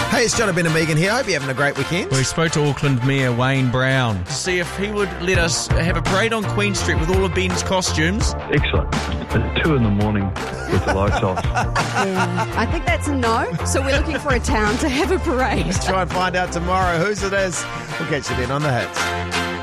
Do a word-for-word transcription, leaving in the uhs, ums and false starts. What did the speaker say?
Hey, it's Jonathan and Megan here. Hope you're having a great weekend. We spoke to Auckland Mayor Wayne Brown to see if he would let us have a parade on Queen Street with all of Ben's costumes. Excellent. At two in the morning with the lights off. Yeah, I think that's a no. So we're looking for a town to have a parade. Let's try and find out tomorrow whose it is. We'll catch you then on The Hits.